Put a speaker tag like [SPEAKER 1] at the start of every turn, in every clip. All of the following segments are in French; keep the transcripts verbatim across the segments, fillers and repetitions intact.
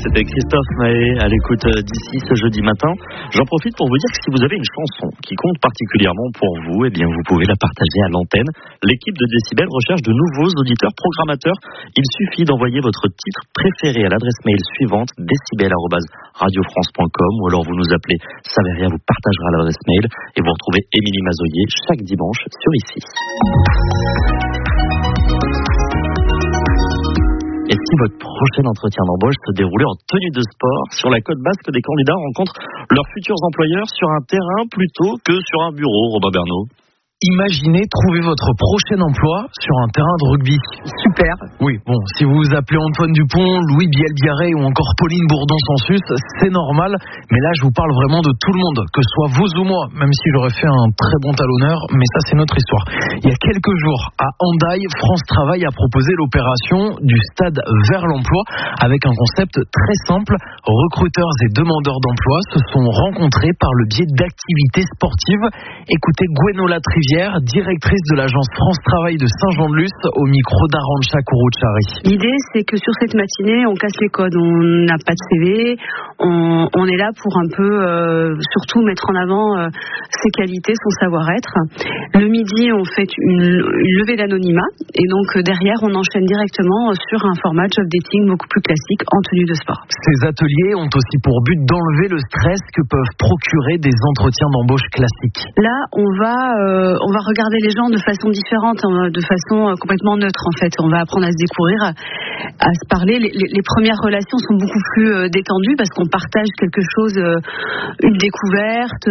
[SPEAKER 1] c'était Christophe Mahé à l'écoute d'ici ce jeudi matin. J'en profite pour vous dire que si vous avez une chanson qui compte particulièrement pour vous, eh bien vous pouvez la partager à l'antenne. L'équipe de Décibel recherche de nouveaux auditeurs programmateurs. Il suffit d'envoyer votre titre préféré à l'adresse mail suivante décibel arobase radiofrance point com ou alors vous nous appelez Saveria vous partagera l'adresse mail et vous retrouvez Émilie Mazoyer chaque dimanche sur ici. Et si votre prochain entretien d'embauche se déroulait en tenue de sport, sur la côte basque, des candidats rencontrent leurs futurs employeurs sur un terrain plutôt que sur un bureau, Robin Bernot.
[SPEAKER 2] Imaginez trouver votre prochain emploi sur un terrain de rugby.
[SPEAKER 3] Super.
[SPEAKER 2] Oui, bon, si vous vous appelez Antoine Dupont, Louis Biel-Biarré ou encore Pauline Bourdon-Sansus, c'est normal. Mais là, je vous parle vraiment de tout le monde, que ce soit vous ou moi, même si j'aurais fait un très bon talonneur, mais ça, c'est notre histoire. Il y a quelques jours, à Hendaye, France Travail a proposé l'opération du stade vers l'emploi avec un concept très simple. Recruteurs et demandeurs d'emploi se sont rencontrés par le biais d'activités sportives. Écoutez Gwenola Trivière, directrice de l'agence France Travail de Saint-Jean-de-Luz, au micro d'Arantxa Kuruchari.
[SPEAKER 3] L'idée, c'est que sur cette matinée, on casse les codes. On n'a pas de C V. On, on est là pour un peu, euh, surtout mettre en avant euh, ses qualités, son savoir-être. Le midi, on fait une, une levée d'anonymat. Et donc, euh, derrière, on enchaîne directement sur un format job dating beaucoup plus classique en tenue de sport.
[SPEAKER 2] Ces ateliers ont aussi pour but d'enlever le stress que peuvent procurer des entretiens d'embauche classiques.
[SPEAKER 3] Là, on va... Euh, on va regarder les gens de façon différente, de façon complètement neutre en fait. On va apprendre à se découvrir, à se parler. Les, les, les premières relations sont beaucoup plus détendues parce qu'on partage quelque chose, une découverte,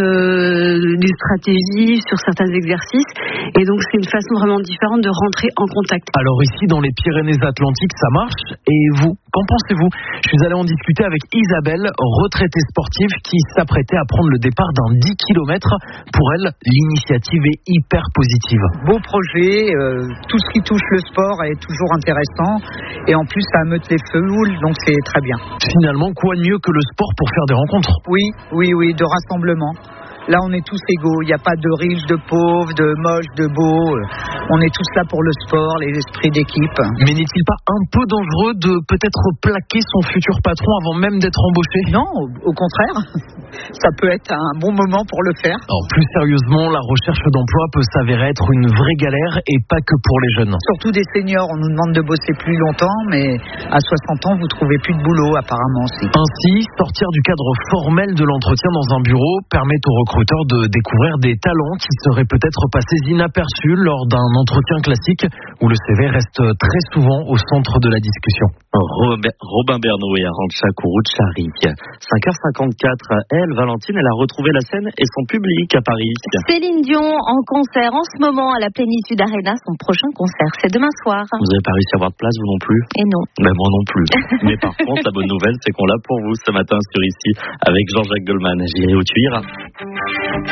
[SPEAKER 3] des stratégies sur certains exercices. Et donc c'est une façon vraiment différente de rentrer en contact.
[SPEAKER 2] Alors ici dans les Pyrénées-Atlantiques, ça marche. Et vous, qu'en pensez-vous? Je suis allé en discuter avec Isabelle, retraitée sportive, qui s'apprêtait à prendre le départ d'un dix kilomètres. Pour elle, l'initiative est hyper positive.
[SPEAKER 4] Beau projet, euh, tout ce qui touche le sport est toujours intéressant et en plus ça meute les foules, donc c'est très bien.
[SPEAKER 2] Finalement, quoi de mieux que le sport pour faire des rencontres?
[SPEAKER 4] Oui, oui, oui, de rassemblement. Là, on est tous égaux. Il n'y a pas de riches, de pauvres, de moches, de beaux. On est tous là pour le sport, l'esprit d'équipe.
[SPEAKER 2] Mais n'est-il pas un peu dangereux de peut-être plaquer son futur patron avant même d'être embauché?
[SPEAKER 4] Non, au contraire. Ça peut être un bon moment pour le faire.
[SPEAKER 2] Alors, plus sérieusement, la recherche d'emploi peut s'avérer être une vraie galère et pas que pour les jeunes.
[SPEAKER 4] Surtout des seniors. On nous demande de bosser plus longtemps, mais à soixante ans, vous trouvez plus de boulot apparemment aussi.
[SPEAKER 2] Ainsi, sortir du cadre formel de l'entretien dans un bureau permet aux recruteurs de découvrir des talents qui seraient peut-être passés inaperçus lors d'un entretien classique où le C V reste très souvent au centre de la discussion.
[SPEAKER 1] Robert, Robin Bernot et Arantxa Kuruchari. cinq heures cinquante-quatre, elle, Valentine, elle a retrouvé la scène et son public à Paris.
[SPEAKER 5] Céline Dion en concert en ce moment à la Plénitude Arena. Son prochain concert, c'est demain soir.
[SPEAKER 1] Vous n'avez pas réussi à avoir de place, vous non plus?
[SPEAKER 5] Et non.
[SPEAKER 1] Ben moi non plus. Mais par contre, la bonne nouvelle, c'est qu'on l'a pour vous ce matin sur ici avec Jean-Jacques Goldman. J'irai où tu iras.